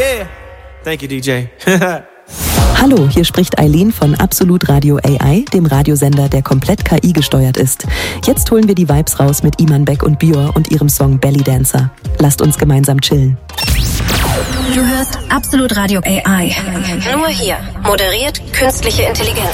Yeah. Thank you, DJ. Hallo, hier spricht Eileen von Absolut Radio AI, dem Radiosender, der komplett KI gesteuert ist. Jetzt holen wir die Vibes raus mit Iman Beck und Bior und ihrem Song Belly Dancer. Lasst uns gemeinsam chillen. Du hörst Absolut Radio AI. Nur hier. Moderiert künstliche Intelligenz.